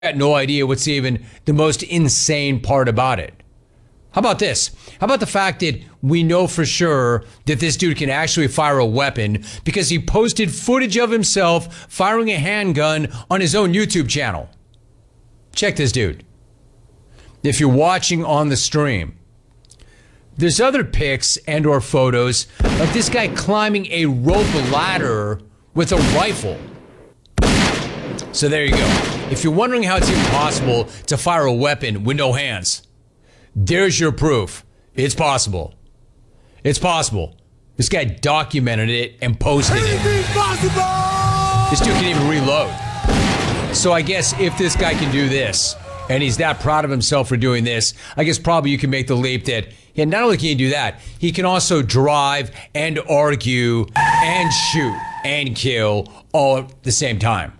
got no idea what's even the most insane part about it. How about this? How about the fact that we know for sure that this dude can actually fire a weapon because he posted footage of himself firing a handgun on his own YouTube channel. Check this dude. If you're watching on the stream, there's other pics and or photos of this guy climbing a rope ladder with a rifle. So there you go. If you're wondering how it's even possible to fire a weapon with no hands, there's your proof. It's possible. It's possible. This guy documented it and posted it. This dude can even reload. So I guess if this guy can do this, and he's that proud of himself for doing this, I guess probably you can make the leap that, yeah, not only can he do that, he can also drive and argue and shoot and kill all at the same time.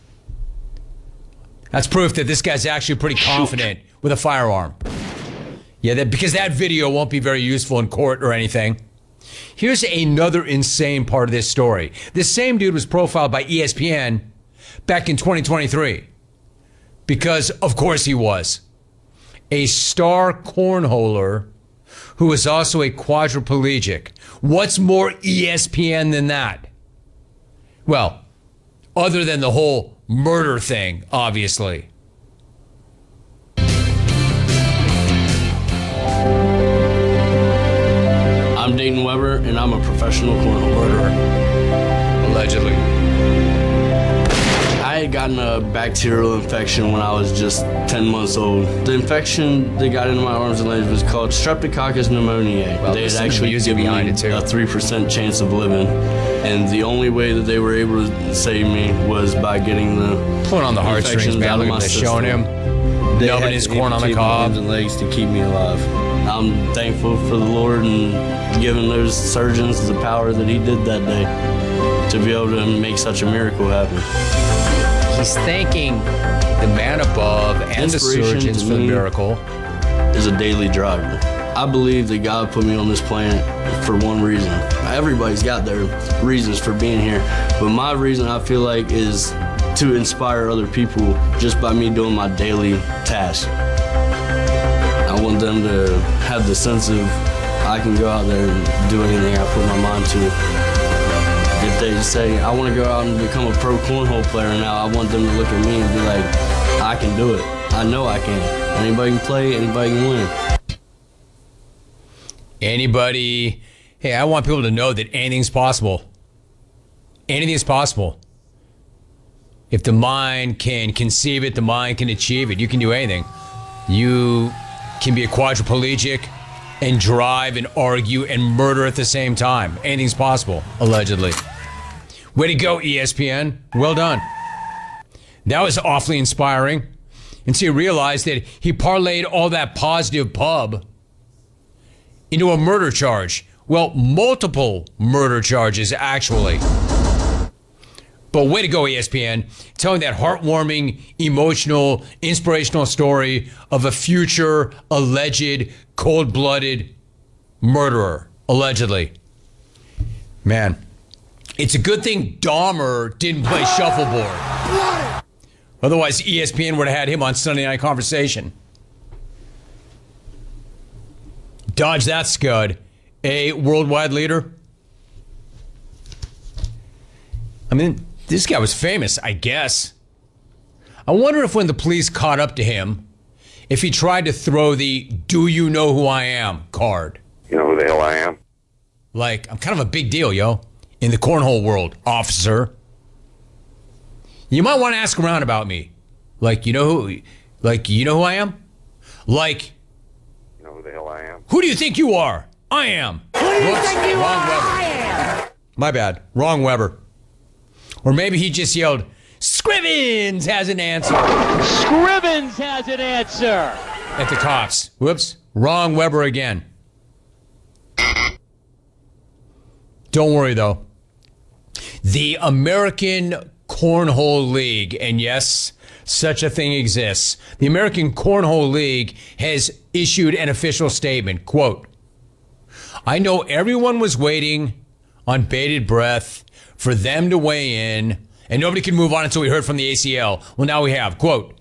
That's proof that this guy's actually pretty confident with a firearm. Yeah, because that video won't be very useful in court or anything. Here's another insane part of this story. This same dude was profiled by ESPN back in 2023. Because, of course, he was. A star cornholer who was also a quadriplegic. What's more ESPN than that? Well, other than the whole murder thing, obviously. I'm Dayton Weber, and I'm a professional cornhole murderer. Allegedly. I had gotten a bacterial infection when I was just 10 months old. The infection that got into my arms and legs was called Streptococcus pneumoniae. Well, they had actually given me a 3% chance of living. And the only way that they were able to save me was by getting the pulling on the heartstrings, man. Look at this, showing him nubbing his corn on the cob. And legs to keep me alive. I'm thankful for the Lord and giving those surgeons the power that He did that day to be able to make such a miracle happen. He's thanking the man above and the surgeons for the miracle. Is a daily driver. I believe that God put me on this planet for one reason. Everybody's got their reasons for being here, but my reason I feel like is to inspire other people just by me doing my daily task. I want them to have the sense of I can go out there and do anything I put my mind to. If they say, I want to go out and become a pro cornhole player now, I want them to look at me and be like, I can do it. I know I can. Anybody can play, anybody can win. Anybody, hey, I want people to know that anything's possible. Anything is possible. If the mind can conceive it, the mind can achieve it. You can do anything. You can be a quadriplegic and drive and argue and murder at the same time. Anything's possible, allegedly. Way to go, ESPN. Well done. That was awfully inspiring. And so he realized that he parlayed all that positive pub into a murder charge. Well, multiple murder charges, actually. But way to go, ESPN, telling that heartwarming, emotional, inspirational story of a future alleged cold-blooded murderer, allegedly. Man, it's a good thing Dahmer didn't play shuffleboard. Otherwise, ESPN would have had him on Sunday Night Conversation. Dodge that scud. A worldwide leader. I mean, this guy was famous, I guess. I wonder if when the police caught up to him, if he tried to throw the "Do you know who I am" card. You know who the hell I am? Like, I'm kind of a big deal, yo. In the cornhole world, officer. You might want to ask around about me. Like, you know who I am? Like, You know who the hell I am? who do you think you are? I am. Who do you think you wrong are? Weber. I am. My bad. Wrong Weber. Or maybe he just yelled, "Scrivens has an answer" Scrivens has an answer. at the cops. Whoops. Wrong Weber again. Don't worry, though. The American Cornhole League, and yes, such a thing exists. The American Cornhole League has issued an official statement. Quote, "I know everyone was waiting on bated breath for them to weigh in, and nobody could move on until we heard from the ACL. Well, now we have. Quote,